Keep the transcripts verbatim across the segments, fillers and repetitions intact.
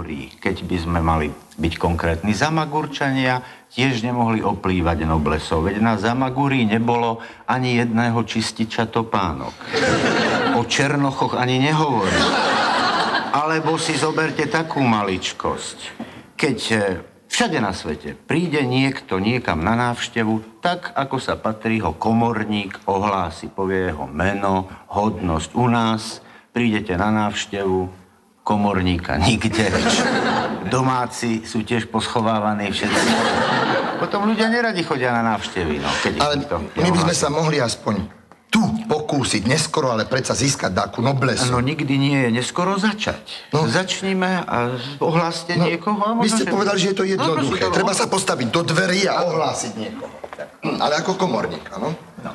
Magúri, keď by sme mali byť konkrétni. Zamagurčania tiež nemohli oplývať noblesov, veď na Zamagúri nebolo ani jedného čističa topánok. O Černochoch ani nehovorím. Alebo si zoberte takú maličkosť. Keď všade na svete príde niekto niekam na návštevu, tak ako sa patrí, ho komorník ohlási, povie jeho meno, hodnosť. U nás prídete na návštevu, komorníka nikde. Domáci sú tiež poschovávaní všetci. Potom ľudia neradi chodia na návštevy. No, keď ale to my by sme sa mohli aspoň tu pokúsiť, neskoro, ale predsa získať takú noblesu. No nikdy nie je neskoro začať. No. Začníme a ohláste no, niekoho. A vy ste že... povedali, že je to jednoduché. No, Treba sa postaviť do dverí a ohlásiť niekoho. Hm, ale ako komorník, áno? No.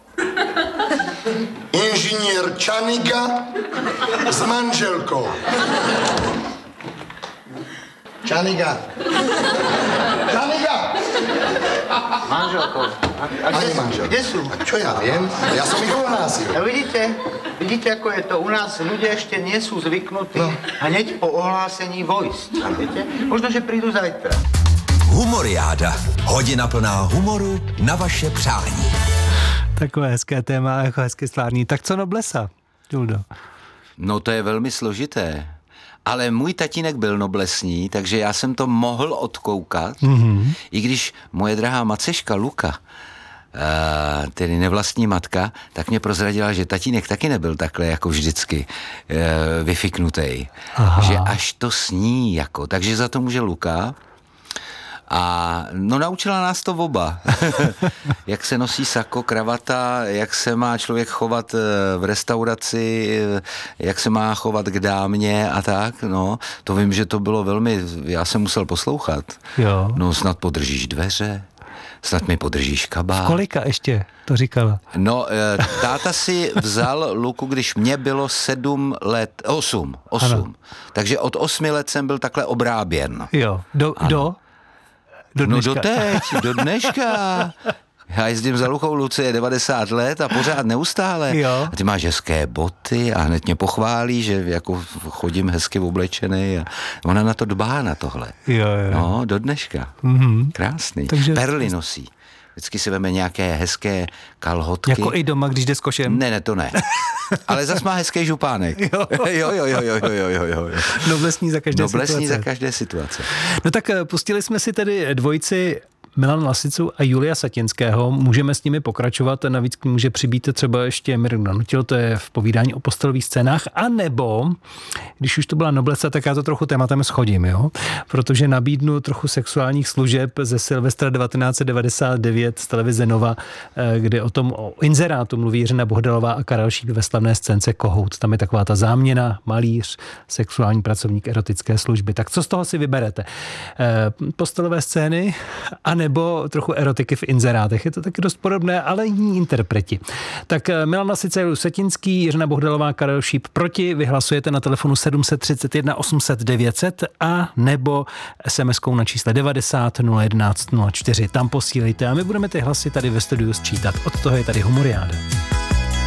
Inžinier Čaniga s manželkou. Čaniga. Čaniga! Manželkou. A, a kde, manžel. kde sú? A čo ja viem? Ja som ich ohlásil. A vidíte? Vidíte, ako je to? U nás ľudia ešte nie sú zvyknutí no. hneď po ohlásení vojsť. A viete? Možno, že prídu zajtra. Humoriáda. Hodina plná humoru na vaše přání. Takové hezké téma, jako hezky slávní. Tak co noblesa, Juldo? No to je velmi složité. Ale můj tatínek byl noblesní, takže já jsem to mohl odkoukat, mm-hmm. i když moje drahá maceška Luka, tedy nevlastní matka, tak mě prozradila, že tatínek taky nebyl takhle jako vždycky vyfiknutej. Aha. Že až to sní jako. Takže za to může Luka. A no naučila nás to oba. Jak se nosí sako, kravata, jak se má člověk chovat v restauraci, jak se má chovat k dámě a tak, no. To vím, že to bylo velmi, já jsem musel poslouchat. Jo. No snad podržíš dveře, snad mi podržíš kabát. V kolika ještě to říkala? No, táta si vzal Luku, když mě bylo sedm let, osm, osm. Ano. Takže od osmi let jsem byl takhle obráběn. Jo, do, do? Do no do teď, do dneška. Já jezdím za Lukou, Lucie je devadesát let a pořád neustále. Jo. A ty máš hezké boty a hned mě pochválí, že jako chodím hezky oblečený a ona na to dbá, na tohle. Jo, jo. No, do dneška. Mm-hmm. Krásný. Takže... Perly nosí. Vždycky si veme nějaké hezké kalhotky. Jako i doma, když jde s košem? Ne, ne, to ne. Ale zas má hezký župánek. Jo, jo, jo, jo, jo, jo, jo, jo. Noblesní za každé Noblesní situace. za každé situace. No tak pustili jsme si tedy dvojici Milan Lasicu a Julia Satinského. Můžeme s nimi pokračovat, navíc může přibít třeba ještě Mirek Nanutil, to je v povídání o postelových scénách, a nebo, když už to byla noblesa, tak já to trochu tématem schodím, jo? Protože nabídnu trochu sexuálních služeb ze Silvestra devatenáct set devadesát devět z televize Nova, kde o tom o inzerátu mluví Jiřina Bohdalová a Karel Šík ve slavné scénce Kohout. Tam je taková ta záměna, malíř, sexuální pracovník erotické služby. Tak co z toho si vyberete? Postelové scény a nebo trochu erotiky v inzerátech. Je to taky dost podobné, ale jiní interpreti. Tak Milan Lasice, Julia Satinský, Jiřina Bohdalová, Karel Šíp proti. Vyhlasujete na telefonu sedm set třicet jedna osm set devět set a nebo es em eskou na čísle devadesát nula jedenáct nula čtyři. Tam posílejte a my budeme ty hlasy tady ve studiu sčítat. Od toho je tady Humoriáda.